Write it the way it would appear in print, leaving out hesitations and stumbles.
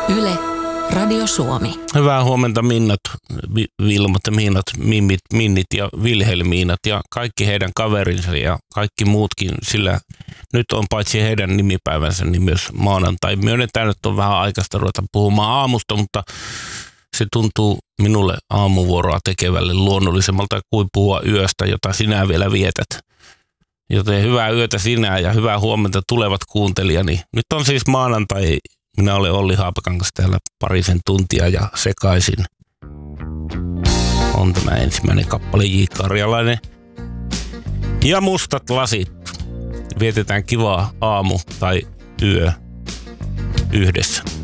Yle, Radio Suomi. Hyvää huomenta Minnat, Vilmat ja Miinat, Minnit ja Vilhelmiinat ja kaikki heidän kaverinsa ja kaikki muutkin, sillä nyt on paitsi heidän nimipäivänsä, niin myös maanantai. Myönnetään, että on vähän aikaista ruveta puhumaan aamusta, mutta se tuntuu minulle aamuvuoroa tekevälle luonnollisemmalta kuin puhua yöstä, jota sinä vielä vietät. Joten hyvää yötä sinä ja hyvää huomenta tulevat kuuntelijani. Nyt on siis maanantai. Minä olen Olli Haapakangas täällä parisen tuntia ja sekaisin. On tämä ensimmäinen kappale J. Karjalainen. Ja mustat lasit. Vietetään kivaa aamu tai yö yhdessä.